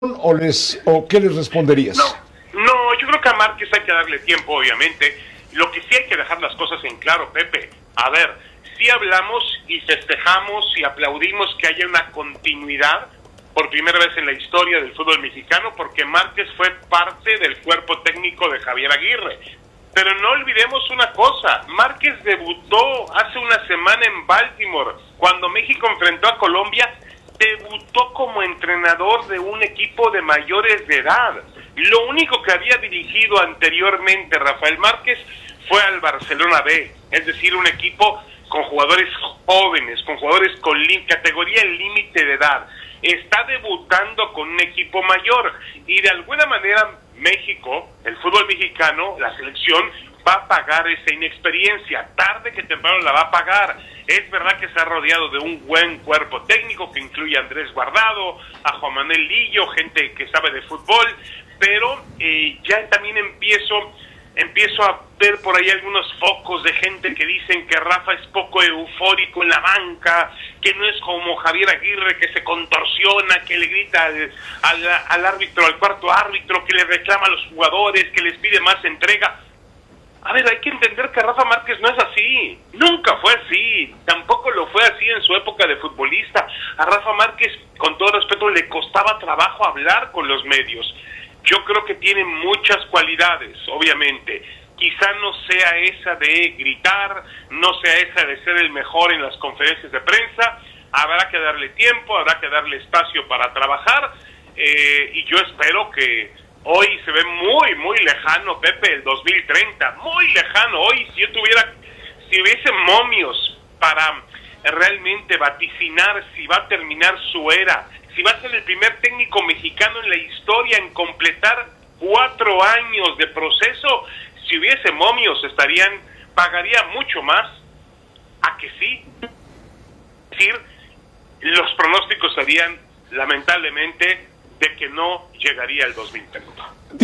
o qué les responderías? No, yo creo que a Márquez hay que darle tiempo, obviamente. Lo que sí hay que dejar las cosas en claro, Pepe. A ver, sí hablamos y festejamos y aplaudimos que haya una continuidad por primera vez en la historia del fútbol mexicano, porque Márquez fue parte del cuerpo técnico de Javier Aguirre. Pero no olvidemos una cosa, Márquez debutó hace una semana en Baltimore, cuando México enfrentó a Colombia, debutó como entrenador de un equipo de mayores de edad. Lo único que había dirigido anteriormente Rafael Márquez fue al Barcelona B, es decir, un equipo con jugadores jóvenes, con jugadores con categoría límite de edad. Está debutando con un equipo mayor y de alguna manera México, el fútbol mexicano, la selección, va a pagar esa inexperiencia, tarde que temprano la va a pagar. Es verdad que se ha rodeado de un buen cuerpo técnico que incluye a Andrés Guardado, a Juan Manuel Lillo, gente que sabe de fútbol, pero ya también empiezo a ver por ahí algunos focos de gente que dicen que Rafa es poco eufórico en la banca, que no es como Javier Aguirre, que se contorsiona, que le grita al árbitro, al cuarto árbitro, que le reclama a los jugadores, que les pide más entrega. A ver, hay que entender que Rafa Márquez no es así, nunca fue así, tampoco lo fue así en su época de futbolista. A Rafa Márquez, con todo respeto, le costaba trabajo hablar con los medios. Yo creo que tiene muchas cualidades, obviamente. Quizá no sea esa de gritar, no sea esa de ser el mejor en las conferencias de prensa. Habrá que darle tiempo, habrá que darle espacio para trabajar. Y yo espero que hoy se ve muy, muy lejano, Pepe, el 2030. Muy lejano. Hoy, si hubiese momios para realmente vaticinar si va a terminar su era, si va a ser el primer técnico mexicano en la historia en completar 4 años de proceso, si hubiese momios pagaría mucho más a que sí. Es decir, los pronósticos serían, lamentablemente, de que no llegaría el 2030.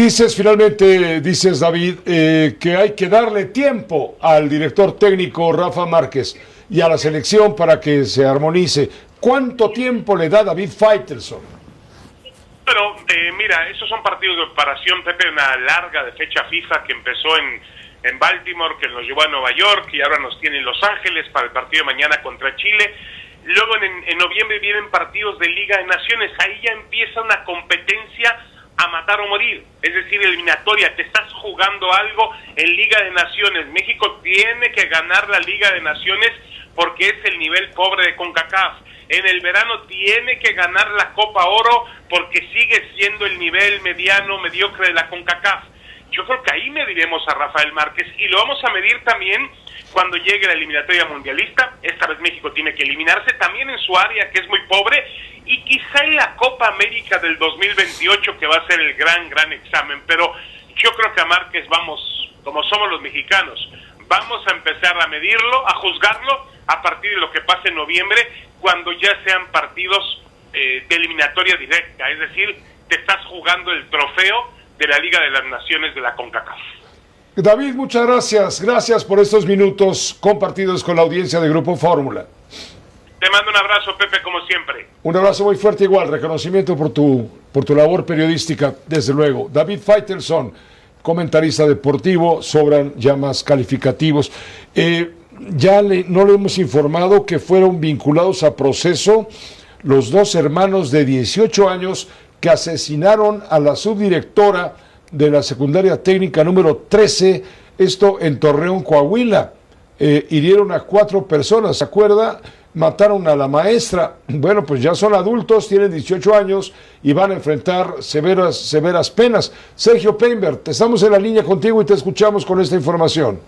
Dices David, que hay que darle tiempo al director técnico Rafa Márquez y a la selección para que se armonice. ¿Cuánto tiempo le da David Faitelson? Bueno, mira, esos son partidos de preparación, Pepe, una larga de fecha FIFA que empezó en Baltimore, que nos llevó a Nueva York y ahora nos tiene en Los Ángeles para el partido de mañana contra Chile. Luego en noviembre vienen partidos de Liga de Naciones, ahí ya empieza una competencia a matar o morir, es decir, eliminatoria, te estás jugando algo en Liga de Naciones. México tiene que ganar la Liga de Naciones porque es el nivel pobre de CONCACAF. En el verano tiene que ganar la Copa Oro porque sigue siendo el nivel mediocre de la CONCACAF. Yo creo que ahí mediremos a Rafael Márquez y lo vamos a medir también cuando llegue la eliminatoria mundialista. Esta vez México tiene que eliminarse también en su área, que es muy pobre, y quizá en la Copa América del 2028, que va a ser el gran examen. Pero yo creo que a Márquez vamos, como somos los mexicanos, vamos a empezar a medirlo, a juzgarlo a partir de lo que pase en noviembre, cuando ya sean partidos de eliminatoria directa, es decir, te estás jugando el trofeo de la Liga de las Naciones de la CONCACAF. David, muchas gracias por estos minutos compartidos con la audiencia de Grupo Fórmula. Te mando un abrazo, Pepe, como siempre. Un abrazo muy fuerte igual, reconocimiento por tu labor periodística, desde luego. David Faitelson, comentarista deportivo, sobran ya más calificativos. No le hemos informado que fueron vinculados a proceso los 2 hermanos de 18 años que asesinaron a la subdirectora de la secundaria técnica número 13, esto en Torreón, Coahuila. Hirieron a 4 personas, ¿se acuerda? Mataron a la maestra. Bueno, pues ya son adultos, tienen 18 años y van a enfrentar severas penas. Sergio Peinbert, estamos en la línea contigo y te escuchamos con esta información.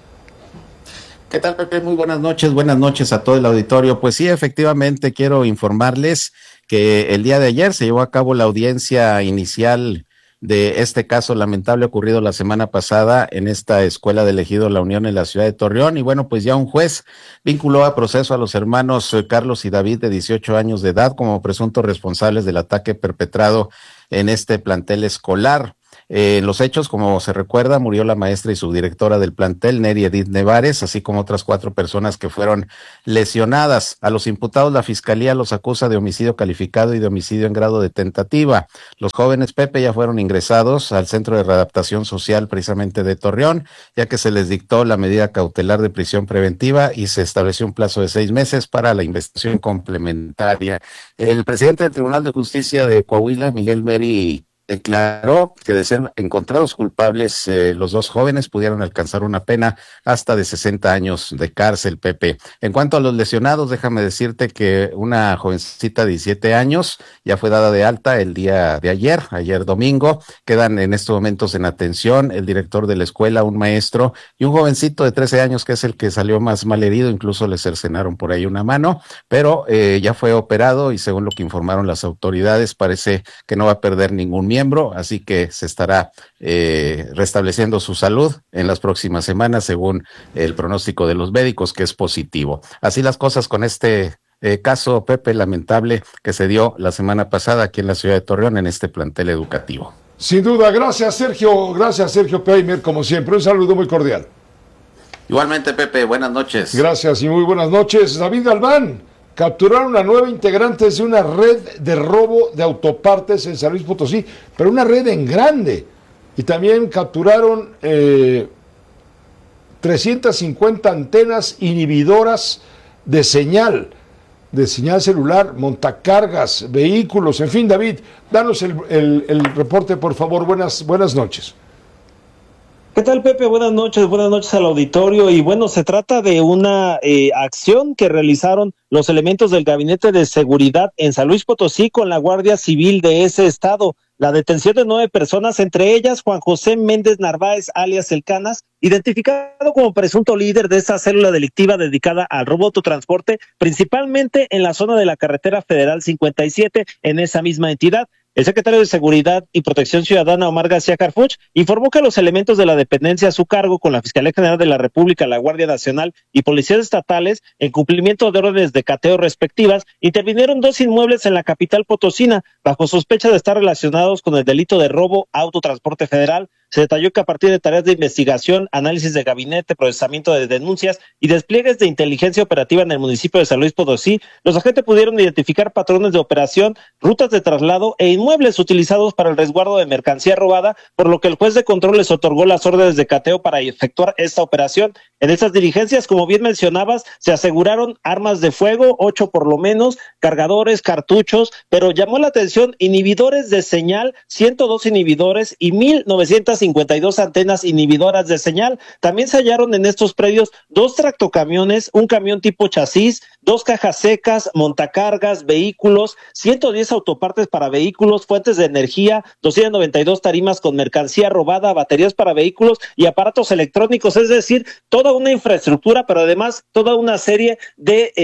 ¿Qué tal, Pepe? Muy buenas noches a todo el auditorio. Pues sí, efectivamente quiero informarles que el día de ayer se llevó a cabo la audiencia inicial de este caso lamentable ocurrido la semana pasada en esta escuela del Ejido La Unión en la ciudad de Torreón. Y bueno, pues ya un juez vinculó a proceso a los hermanos Carlos y David, de 18 años de edad, como presuntos responsables del ataque perpetrado en este plantel escolar. En los hechos, como se recuerda, murió la maestra y subdirectora del plantel, Neri Edith Nevares, así como otras 4 personas que fueron lesionadas. A los imputados la Fiscalía los acusa de homicidio calificado y de homicidio en grado de tentativa. Los jóvenes, Pepe, ya fueron ingresados al Centro de Readaptación Social precisamente de Torreón, ya que se les dictó la medida cautelar de prisión preventiva y se estableció un plazo de 6 meses para la investigación complementaria. El presidente del Tribunal de Justicia de Coahuila, Miguel Meri, declaró que de ser encontrados culpables, los 2 jóvenes pudieron alcanzar una pena hasta de 60 años de cárcel, Pepe. En cuanto a los lesionados, déjame decirte que una jovencita de 17 años ya fue dada de alta el día de ayer domingo. Quedan en estos momentos en atención el director de la escuela, un maestro y un jovencito de 13 años que es el que salió más mal herido, incluso le cercenaron por ahí una mano, pero ya fue operado y según lo que informaron las autoridades, parece que no va a perder ningún miembro, así que se estará restableciendo su salud en las próximas semanas según el pronóstico de los médicos, que es positivo. Así las cosas con este caso, Pepe, lamentable que se dio la semana pasada aquí en la ciudad de Torreón en este plantel educativo. Sin duda, gracias Sergio Peimer, como siempre, un saludo muy cordial. Igualmente, Pepe, buenas noches. Gracias y muy buenas noches. David Galván, capturaron a 9 integrantes de una red de robo de autopartes en San Luis Potosí, pero una red en grande. Y también capturaron 350 antenas inhibidoras de señal celular, montacargas, vehículos, en fin. David, danos el reporte, por favor. Buenas noches. ¿Qué tal, Pepe? Buenas noches al auditorio. Y bueno, se trata de una acción que realizaron los elementos del Gabinete de Seguridad en San Luis Potosí con la Guardia Civil de ese estado. La detención de 9 personas, entre ellas Juan José Méndez Narváez, alias El Canas, identificado como presunto líder de esta célula delictiva dedicada al robo de autotransporte, principalmente en la zona de la carretera federal 57, en esa misma entidad. El secretario de Seguridad y Protección Ciudadana, Omar García Harfuch, informó que los elementos de la dependencia a su cargo con la Fiscalía General de la República, la Guardia Nacional y policías estatales, en cumplimiento de órdenes de cateo respectivas, intervinieron 2 inmuebles en la capital potosina, bajo sospecha de estar relacionados con el delito de robo a autotransporte federal. Se detalló que a partir de tareas de investigación, análisis de gabinete, procesamiento de denuncias y despliegues de inteligencia operativa en el municipio de San Luis Potosí, los agentes pudieron identificar patrones de operación, rutas de traslado e inmuebles utilizados para el resguardo de mercancía robada, por lo que el juez de control les otorgó las órdenes de cateo para efectuar esta operación. En estas diligencias, como bien mencionabas, se aseguraron armas de fuego, 8 por lo menos, cargadores, cartuchos, pero llamó la atención inhibidores de señal, 102 inhibidores y 1,952 antenas inhibidoras de señal. También se hallaron en estos predios 2 tractocamiones, un camión tipo chasis, 2 cajas secas, montacargas, vehículos, 110 autopartes para vehículos, fuentes de energía, 292 tarimas con mercancía robada, baterías para vehículos y aparatos electrónicos, es decir, toda una infraestructura, pero además toda una serie de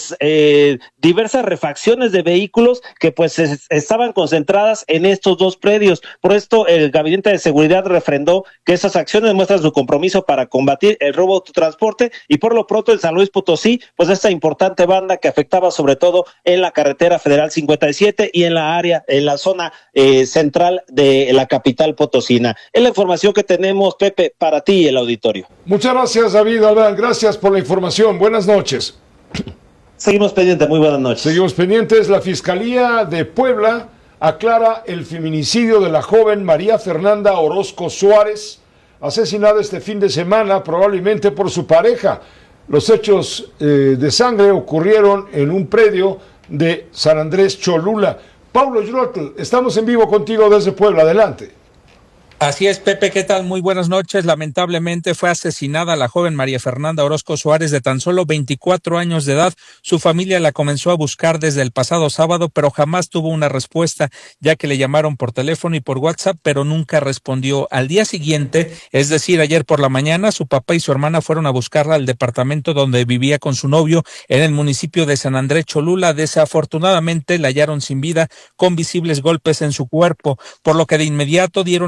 diversas refacciones de vehículos que pues estaban concentradas en estos 2 predios. Por esto el Gabinete de Seguridad refrendó que estas acciones muestran su compromiso para combatir el robo de autotransporte y por lo pronto en San Luis Potosí, pues esta importante banda que afectaba sobre todo en la carretera federal 57 y en la zona central de la capital potosina. Es la información que tenemos, Pepe, para ti y el auditorio. Muchas gracias, David Albán. Gracias por la información. Buenas noches. Seguimos pendientes. Muy buenas noches. Seguimos pendientes. La Fiscalía de Puebla aclara el feminicidio de la joven María Fernanda Orozco Suárez, asesinada este fin de semana probablemente por su pareja. Los hechos de sangre ocurrieron en un predio de San Andrés Cholula. Paulo Yurotl, estamos en vivo contigo desde Puebla. Adelante. Así es, Pepe, ¿qué tal? Muy buenas noches. Lamentablemente fue asesinada la joven María Fernanda Orozco Suárez de tan solo 24 años de edad. Su familia la comenzó a buscar desde el pasado sábado, pero jamás tuvo una respuesta, ya que le llamaron por teléfono y por WhatsApp, pero nunca respondió. Al día siguiente, es decir, ayer por la mañana, su papá y su hermana fueron a buscarla al departamento donde vivía con su novio en el municipio de San Andrés Cholula. Desafortunadamente la hallaron sin vida, con visibles golpes en su cuerpo, por lo que de inmediato dieron aviso a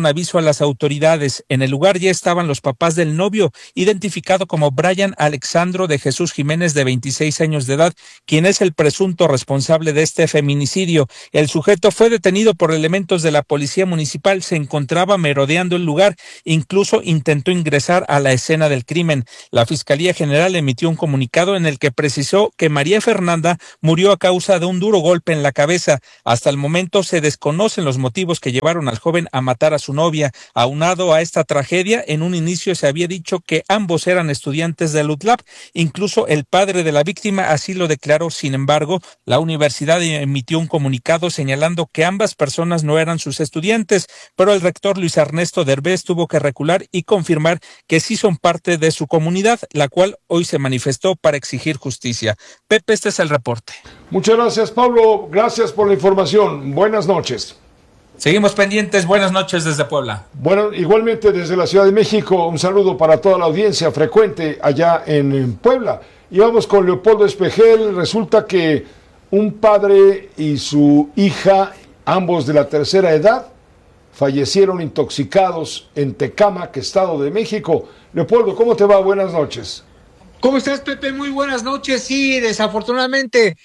a las autoridades. En el lugar ya estaban los papás del novio, identificado como Brian Alexandro de Jesús Jiménez, de 26 años de edad, quien es el presunto responsable de este feminicidio. El sujeto fue detenido por elementos de la policía municipal, se encontraba merodeando el lugar, incluso intentó ingresar a la escena del crimen. La Fiscalía General emitió un comunicado en el que precisó que María Fernanda murió a causa de un duro golpe en la cabeza. Hasta el momento se desconocen los motivos que llevaron al joven a matar a su novia. Aunado a esta tragedia, en un inicio se había dicho que ambos eran estudiantes del UTLAP. Incluso el padre de la víctima así lo declaró. Sin embargo, la universidad emitió un comunicado señalando que ambas personas no eran sus estudiantes, pero el rector Luis Ernesto Derbez tuvo que recular y confirmar que sí son parte de su comunidad, la cual hoy se manifestó para exigir justicia. Pepe, este es el reporte. Muchas gracias, Pablo. Gracias por la información. Buenas noches. Seguimos pendientes. Buenas noches desde Puebla. Bueno, igualmente desde la Ciudad de México, un saludo para toda la audiencia frecuente allá en Puebla. Y vamos con Leopoldo Espejel. Resulta que un padre y su hija, ambos de la tercera edad, fallecieron intoxicados en Tecámac, Estado de México. Leopoldo, ¿cómo te va? Buenas noches. ¿Cómo estás, Pepe? Muy buenas noches. Sí, desafortunadamente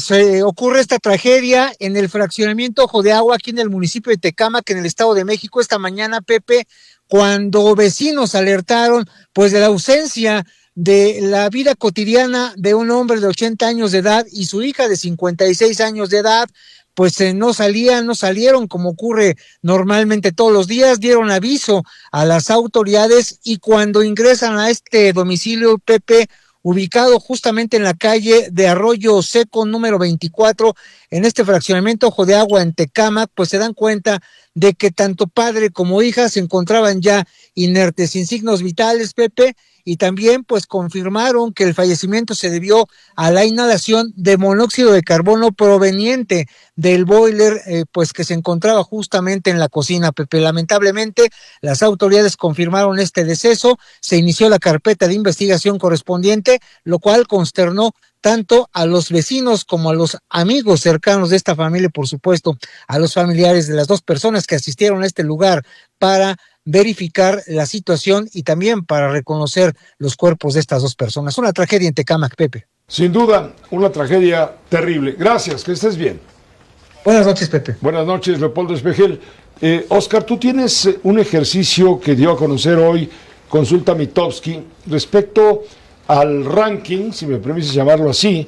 ocurre esta tragedia en el fraccionamiento Ojo de Agua, aquí en el municipio de Tecámac, en el Estado de México, esta mañana, Pepe, cuando vecinos alertaron pues de la ausencia de la vida cotidiana de un hombre de 80 años de edad y su hija de 56 años de edad. Pues no salieron como ocurre normalmente todos los días, dieron aviso a las autoridades y cuando ingresan a este domicilio, Pepe, ubicado justamente en la calle de Arroyo Seco número 24, en este fraccionamiento Ojo de Agua en Tecámac, pues se dan cuenta de que tanto padre como hija se encontraban ya inertes, sin signos vitales, Pepe, y también pues confirmaron que el fallecimiento se debió a la inhalación de monóxido de carbono proveniente del boiler pues que se encontraba justamente en la cocina, Pepe. Lamentablemente las autoridades confirmaron este deceso, se inició la carpeta de investigación correspondiente, lo cual consternó tanto a los vecinos como a los amigos cercanos de esta familia, por supuesto, a los familiares de las dos personas que asistieron a este lugar para verificar la situación y también para reconocer los cuerpos de estas dos personas. Una tragedia en Tecámac, Pepe. Sin duda, una tragedia terrible. Gracias, que estés bien. Buenas noches, Pepe. Buenas noches, Leopoldo Espejel. Oscar, tú tienes un ejercicio que dio a conocer hoy Consulta Mitofsky respecto al ranking, si me permites llamarlo así,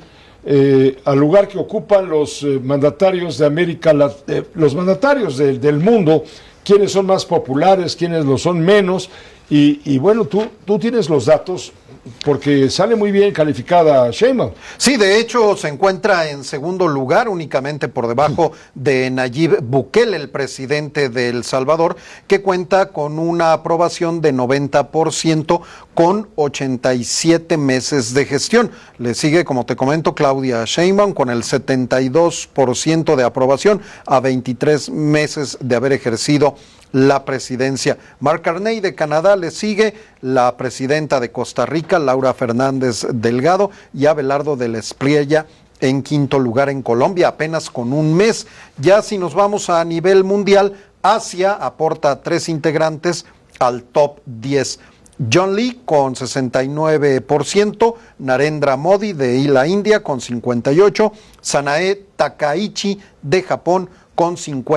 al lugar que ocupan los mandatarios de América, los mandatarios del mundo, quiénes son más populares, quiénes lo son menos, y bueno, tú tienes los datos, porque sale muy bien calificada Sheinbaum. Sí, de hecho se encuentra en segundo lugar, únicamente por debajo de Nayib Bukele, el presidente de El Salvador, que cuenta con una aprobación de 90% con 87 meses de gestión. Le sigue, como te comento, Claudia Sheinbaum con el 72% de aprobación a 23 meses de haber ejercido la presidencia. Mark Carney de Canadá le sigue, la presidenta de Costa Rica, Laura Fernández Delgado, y Abelardo de la Espriella en quinto lugar en Colombia, apenas con un mes. Ya si nos vamos a nivel mundial, Asia aporta 3 integrantes al top 10. John Lee con 69%, Narendra Modi de la India con 58%, Sanae Takaichi de Japón con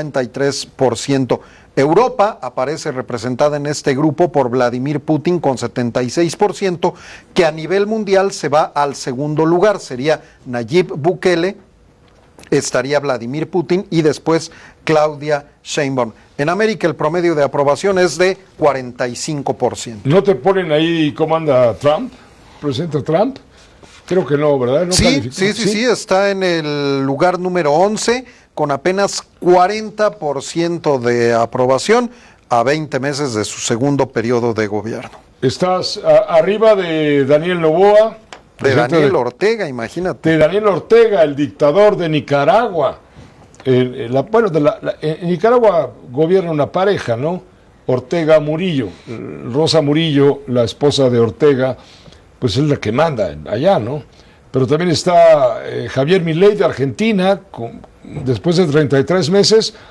53%. Europa aparece representada en este grupo por Vladimir Putin con 76%, que a nivel mundial se va al segundo lugar, sería Nayib Bukele, estaría Vladimir Putin y después Claudia Sheinbaum. En América el promedio de aprobación es de 45%. ¿No te ponen ahí cómo anda Trump? ¿Presidente Trump? Creo que no, ¿verdad? ¿No sí, está en el lugar número 11 con apenas 40% de aprobación a 20 meses de su segundo periodo de gobierno. Estás arriba de Daniel Noboa. De Daniel Ortega, imagínate. De Daniel Ortega, el dictador de Nicaragua. En Nicaragua gobierna una pareja, ¿no? Ortega Murillo. Rosa Murillo, la esposa de Ortega, pues es la que manda allá, ¿no? Pero también está Javier Milei de Argentina, después de 33 meses,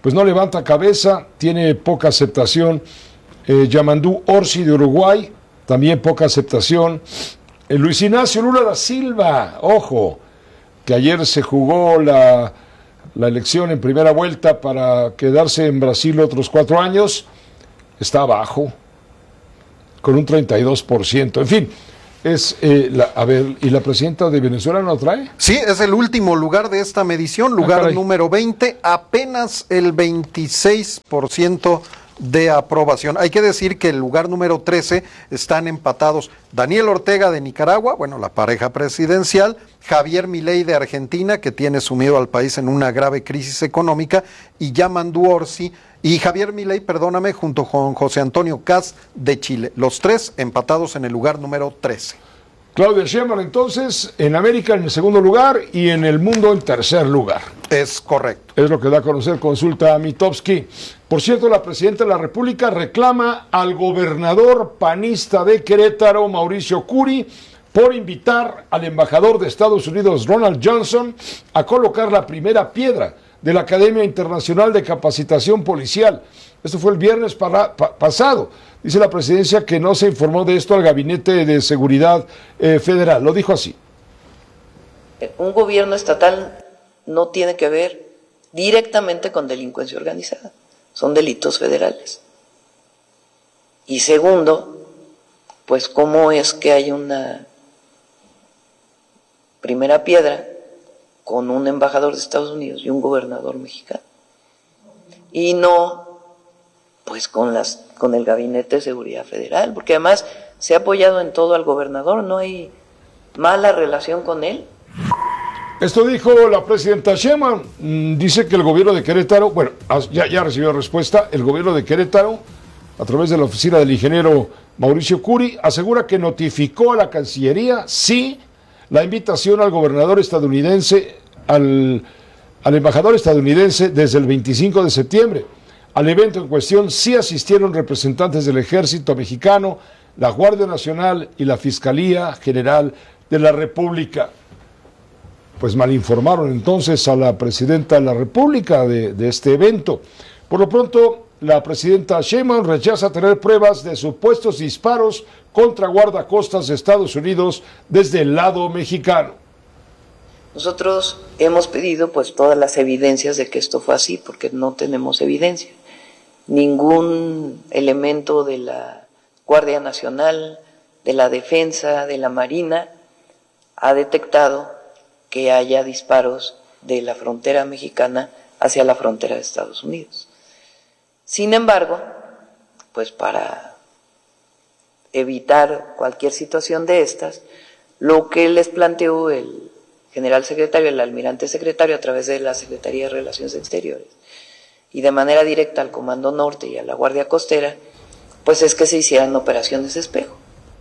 pues no levanta cabeza, tiene poca aceptación. Yamandú Orsi de Uruguay, también poca aceptación. Luis Ignacio Lula da Silva, ojo, que ayer se jugó la elección en primera vuelta para quedarse en Brasil otros 4 años, está abajo, con un 32%. En fin, a ver, ¿y la presidenta de Venezuela no trae? Sí, es el último lugar de esta medición, lugar número 20, apenas el 26% de aprobación. Hay que decir que el lugar número 13 están empatados Daniel Ortega de Nicaragua, bueno, la pareja presidencial, Javier Milei de Argentina, que tiene sumido al país en una grave crisis económica, y Yamandú Orsi, y Javier Milei, perdóname, junto con José Antonio Kast de Chile. Los 3 empatados en el lugar número 13. Claudia Sheinbaum, entonces, en América en el segundo lugar y en el mundo en tercer lugar. Es correcto. Es lo que da a conocer Consulta Mitofsky. Por cierto, la presidenta de la República reclama al gobernador panista de Querétaro, Mauricio Curi, por invitar al embajador de Estados Unidos, Ronald Johnson, a colocar la primera piedra de la Academia Internacional de Capacitación Policial. Esto fue el viernes pasado. Dice la presidencia que no se informó de esto al Gabinete de Seguridad Federal. Lo dijo así. Un gobierno estatal no tiene que ver directamente con delincuencia organizada. Son delitos federales. Y segundo, pues cómo es que hay una primera piedra con un embajador de Estados Unidos y un gobernador mexicano. Y no pues con el Gabinete de Seguridad Federal, porque además se ha apoyado en todo al gobernador, no hay mala relación con él. Esto dijo la presidenta Sheinbaum. Dice que el gobierno de Querétaro, bueno, ya recibió respuesta, el gobierno de Querétaro, a través de la oficina del ingeniero Mauricio Curi, asegura que notificó a la Cancillería, sí, la invitación al gobernador estadounidense, al embajador estadounidense desde el 25 de septiembre. Al evento en cuestión sí asistieron representantes del Ejército Mexicano, la Guardia Nacional y la Fiscalía General de la República. Pues malinformaron entonces a la presidenta de la República de este evento. Por lo pronto, la presidenta Sheinbaum rechaza tener pruebas de supuestos disparos contra guardacostas de Estados Unidos desde el lado mexicano. Nosotros hemos pedido pues todas las evidencias de que esto fue así, porque no tenemos evidencia. Ningún elemento de la Guardia Nacional, de la Defensa, de la Marina ha detectado que haya disparos de la frontera mexicana hacia la frontera de Estados Unidos. Sin embargo, pues para evitar cualquier situación de estas, lo que les planteó el general secretario, el almirante secretario, a través de la Secretaría de Relaciones Exteriores, y de manera directa al Comando Norte y a la Guardia Costera, pues es que se hicieran operaciones espejo.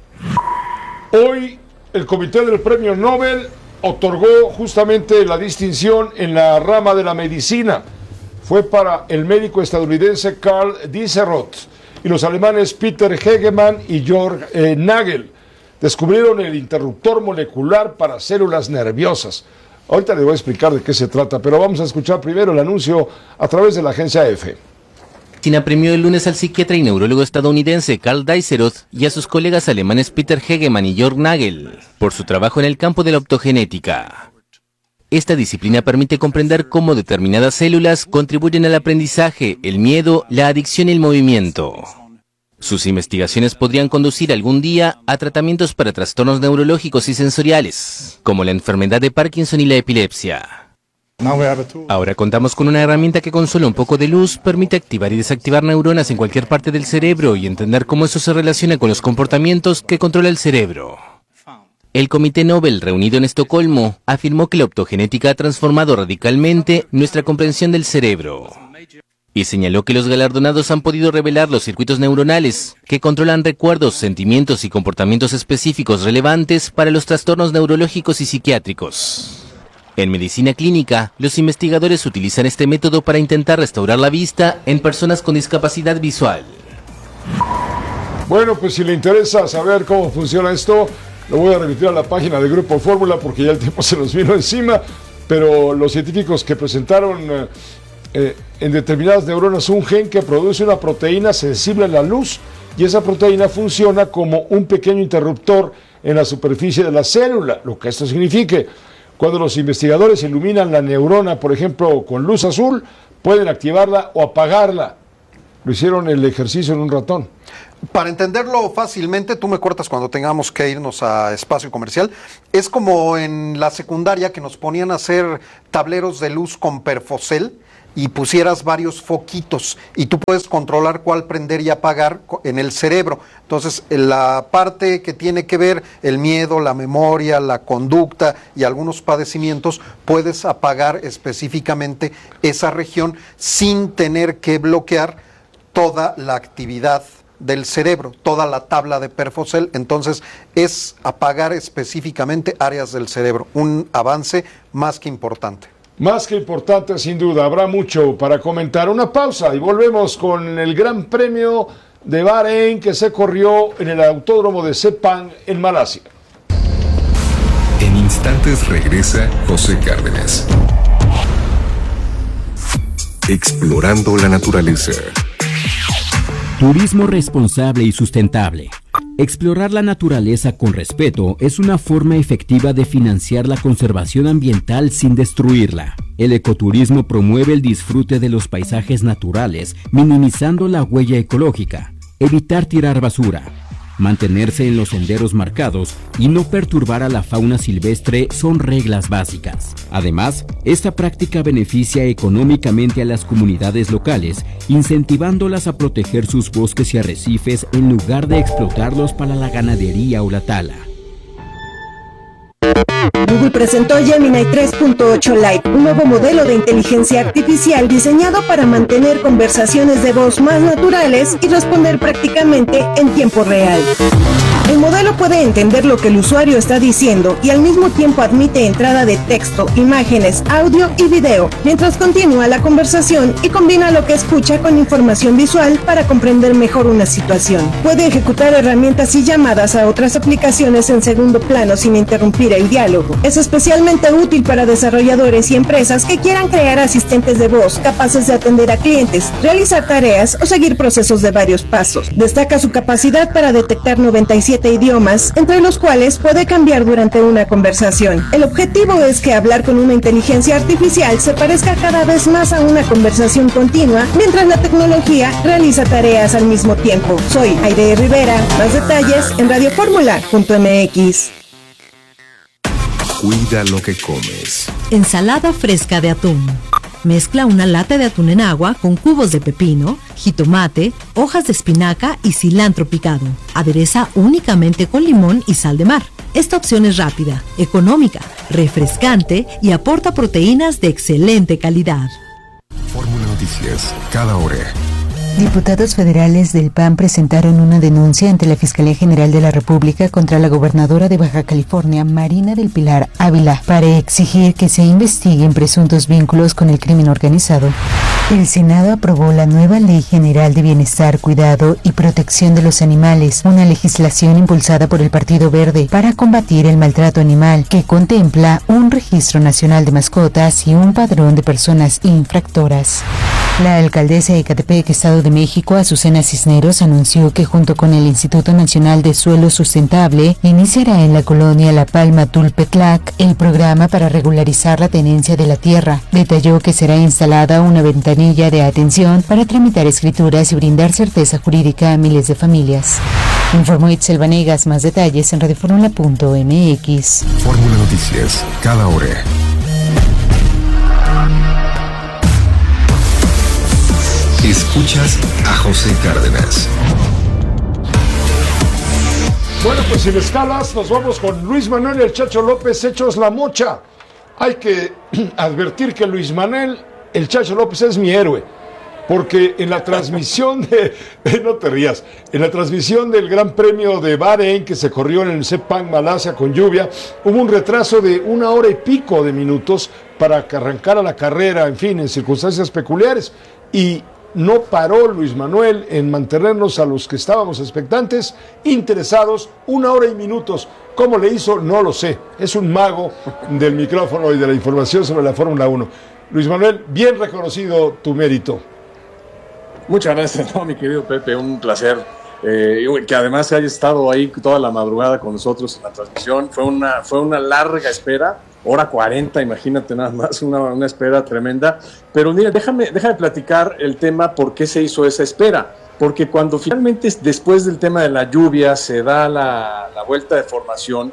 Hoy el Comité del Premio Nobel otorgó justamente la distinción en la rama de la medicina. Fue para el médico estadounidense Karl Dieseroth y los alemanes Peter Hegemann y Jörg Nagel. Descubrieron el interruptor molecular para células nerviosas. Ahorita les voy a explicar de qué se trata, pero vamos a escuchar primero el anuncio a través de la agencia EFE. China premió el lunes al psiquiatra y neurólogo estadounidense Karl Dieseroth y a sus colegas alemanes Peter Hegemann y Jörg Nagel por su trabajo en el campo de la optogenética. Esta disciplina permite comprender cómo determinadas células contribuyen al aprendizaje, el miedo, la adicción y el movimiento. Sus investigaciones podrían conducir algún día a tratamientos para trastornos neurológicos y sensoriales, como la enfermedad de Parkinson y la epilepsia. Ahora contamos con una herramienta que con solo un poco de luz permite activar y desactivar neuronas en cualquier parte del cerebro y entender cómo eso se relaciona con los comportamientos que controla el cerebro. El Comité Nobel, reunido en Estocolmo, afirmó que la optogenética ha transformado radicalmente nuestra comprensión del cerebro. Y señaló que los galardonados han podido revelar los circuitos neuronales que controlan recuerdos, sentimientos y comportamientos específicos relevantes para los trastornos neurológicos y psiquiátricos. En medicina clínica, los investigadores utilizan este método para intentar restaurar la vista en personas con discapacidad visual. Bueno, pues si le interesa saber cómo funciona esto, lo voy a remitir a la página de Grupo Fórmula porque ya el tiempo se nos vino encima, pero los científicos que presentaron en determinadas neuronas un gen que produce una proteína sensible a la luz, y esa proteína funciona como un pequeño interruptor en la superficie de la célula. Lo que esto significa, cuando los investigadores iluminan la neurona, por ejemplo, con luz azul, pueden activarla o apagarla. Lo hicieron el ejercicio en un ratón. Para entenderlo fácilmente, tú me cortas cuando tengamos que irnos a espacio comercial, es como en la secundaria que nos ponían a hacer tableros de luz con perfocel y pusieras varios foquitos y tú puedes controlar cuál prender y apagar en el cerebro. Entonces, en la parte que tiene que ver el miedo, la memoria, la conducta y algunos padecimientos, puedes apagar específicamente esa región sin tener que bloquear toda la actividad del cerebro, toda la tabla de perfocel. Entonces es apagar específicamente áreas del cerebro, un avance más que importante. Más que importante, sin duda. Habrá mucho para comentar. Una pausa y volvemos con el Gran Premio de Bahrein que se corrió en el Autódromo de Sepang en Malasia. En instantes regresa José Cárdenas. Explorando la naturaleza. Turismo responsable y sustentable. Explorar la naturaleza con respeto es una forma efectiva de financiar la conservación ambiental sin destruirla. El ecoturismo promueve el disfrute de los paisajes naturales, minimizando la huella ecológica, evitar tirar basura, mantenerse en los senderos marcados y no perturbar a la fauna silvestre son reglas básicas. Además, esta práctica beneficia económicamente a las comunidades locales, incentivándolas a proteger sus bosques y arrecifes en lugar de explotarlos para la ganadería o la tala. Google presentó Gemini 3.8 Lite, un nuevo modelo de inteligencia artificial diseñado para mantener conversaciones de voz más naturales y responder prácticamente en tiempo real. El modelo puede entender lo que el usuario está diciendo y al mismo tiempo admite entrada de texto, imágenes, audio y video, mientras continúa la conversación y combina lo que escucha con información visual para comprender mejor una situación. Puede ejecutar herramientas y llamadas a otras aplicaciones en segundo plano sin interrumpir el diálogo. Es especialmente útil para desarrolladores y empresas que quieran crear asistentes de voz capaces de atender a clientes, realizar tareas o seguir procesos de varios pasos. Destaca su capacidad para detectar 97 idiomas, entre los cuales puede cambiar durante una conversación. El objetivo es que hablar con una inteligencia artificial se parezca cada vez más a una conversación continua, mientras la tecnología realiza tareas al mismo tiempo. Soy Aide Rivera. Más detalles en radioformula.mx. Cuida lo que comes. Ensalada fresca de atún. Mezcla una lata de atún en agua con cubos de pepino, jitomate, hojas de espinaca y cilantro picado. Adereza únicamente con limón y sal de mar. Esta opción es rápida, económica, refrescante y aporta proteínas de excelente calidad. Fórmula Noticias, cada hora. Diputados federales del PAN presentaron una denuncia ante la Fiscalía General de la República contra la gobernadora de Baja California, Marina del Pilar Ávila, para exigir que se investiguen presuntos vínculos con el crimen organizado. El Senado aprobó la nueva Ley General de Bienestar, Cuidado y Protección de los Animales, una legislación impulsada por el Partido Verde para combatir el maltrato animal, que contempla un registro nacional de mascotas y un padrón de personas infractoras. La alcaldesa de Ecatepec, Estado de México, Azucena Cisneros, anunció que junto con el Instituto Nacional de Suelo Sustentable iniciará en la colonia La Palma Tulpetlac el programa para regularizar la tenencia de la tierra. Detalló que será instalada una ventanilla de atención para tramitar escrituras y brindar certeza jurídica a miles de familias. Informó Itzel Vanegas. Más detalles en radioformula.mx. Fórmula Noticias, cada hora. Escuchas a José Cárdenas. Bueno, pues sin escalas, nos vamos con Luis Manuel y el Chacho López hechos la mocha. Hay que advertir que Luis Manuel, el Chacho López, es mi héroe. Porque en la transmisión no te rías, en la transmisión del Gran Premio de Bahrein que se corrió en el Sepang, Malasia, con lluvia, hubo un retraso de 1 hora y pico de minutos para que arrancara la carrera, en fin, en circunstancias peculiares. Y no paró Luis Manuel en mantenernos a los que estábamos expectantes, interesados, 1 hora y minutos. ¿Cómo le hizo? No lo sé. Es un mago del micrófono y de la información sobre la Fórmula 1. Luis Manuel, bien reconocido tu mérito. Muchas gracias, mi querido Pepe, un placer. Que además haya estado ahí toda la madrugada con nosotros en la transmisión. Fue una larga espera, hora 40, imagínate nada más, una espera tremenda. Pero mira, déjame platicar el tema por qué se hizo esa espera. Porque cuando finalmente, después del tema de la lluvia, se da la vuelta de formación,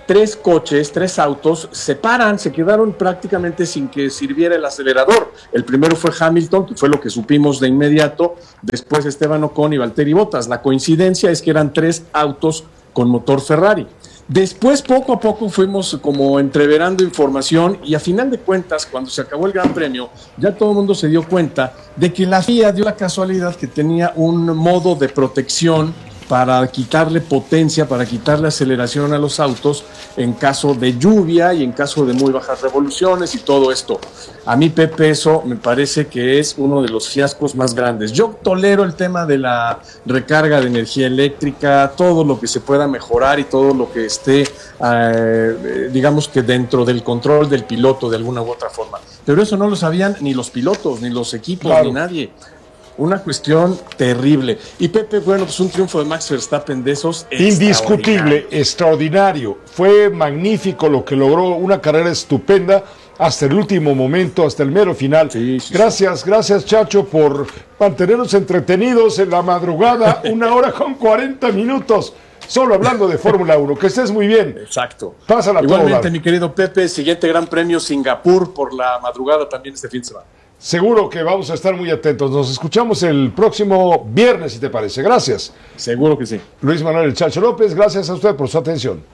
3 autos se paran, se quedaron prácticamente sin que sirviera el acelerador. El primero fue Hamilton, que fue lo que supimos de inmediato, después Esteban Ocon y Valtteri Bottas. La coincidencia es que eran 3 autos con motor Ferrari. Después, poco a poco, fuimos como entreverando información y a final de cuentas, cuando se acabó el Gran Premio, ya todo el mundo se dio cuenta de que la FIA dio la casualidad que tenía un modo de protección para quitarle potencia, para quitarle aceleración a los autos en caso de lluvia y en caso de muy bajas revoluciones y todo esto. A mí, Pepe, eso me parece que es uno de los fiascos más grandes. Yo tolero el tema de la recarga de energía eléctrica, todo lo que se pueda mejorar y todo lo que esté, digamos que dentro del control del piloto de alguna u otra forma. Pero eso no lo sabían ni los pilotos, ni los equipos, claro, ni nadie. Una cuestión terrible. Y Pepe, bueno, pues un triunfo de Max Verstappen de esos indiscutible, extraordinario. Fue magnífico lo que logró, una carrera estupenda hasta el último momento, hasta el mero final. Sí, gracias, Chacho, por mantenernos entretenidos en la madrugada, 1 hora con 40 minutos. Solo hablando de Fórmula 1, que estés muy bien. Exacto. Pásala. Igualmente, mi querido Pepe, siguiente Gran Premio Singapur por la madrugada también este fin de semana. Seguro que vamos a estar muy atentos. Nos escuchamos el próximo viernes, si te parece. Gracias. Seguro que sí. Luis Manuel El Chacho López, gracias a usted por su atención.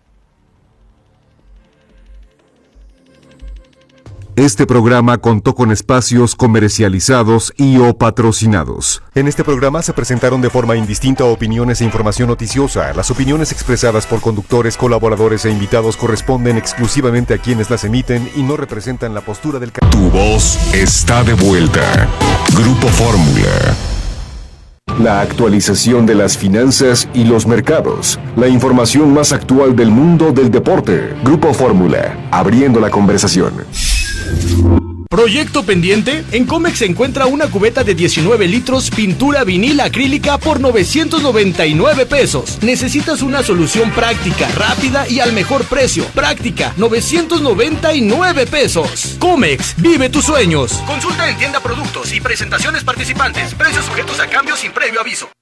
Este programa contó con espacios comercializados y o patrocinados. En este programa se presentaron de forma indistinta opiniones e información noticiosa. Las opiniones expresadas por conductores, colaboradores e invitados corresponden exclusivamente a quienes las emiten y no representan la postura del... Tu voz está de vuelta. Grupo Fórmula. La actualización de las finanzas y los mercados. La información más actual del mundo del deporte. Grupo Fórmula. Abriendo la conversación. ¿Proyecto pendiente? En Comex se encuentra una cubeta de 19 litros pintura vinil acrílica por 999 pesos. Necesitas una solución práctica, rápida y al mejor precio. Práctica, 999 pesos. Comex, vive tus sueños. Consulta en tienda productos y presentaciones participantes. Precios sujetos a cambio sin previo aviso.